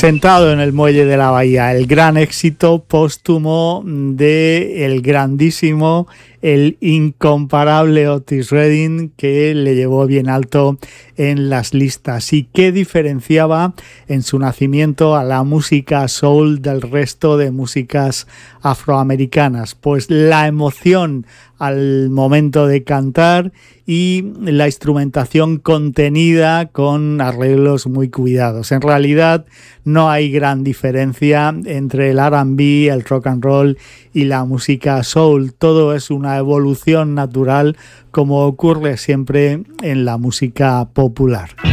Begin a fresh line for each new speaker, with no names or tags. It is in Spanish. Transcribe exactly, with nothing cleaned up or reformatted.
Sentado en el muelle de la bahía, el gran éxito póstumo de el grandísimo, el incomparable Otis Redding, que le llevó bien alto en las listas y que diferenciaba en su nacimiento a la música soul del resto de músicas afroamericanas, pues la emoción al momento de cantar y la instrumentación contenida con arreglos muy cuidados. En realidad no hay gran diferencia entre el R and B, el rock and roll y la música soul. Todo es una evolución natural, como ocurre siempre en la música popular.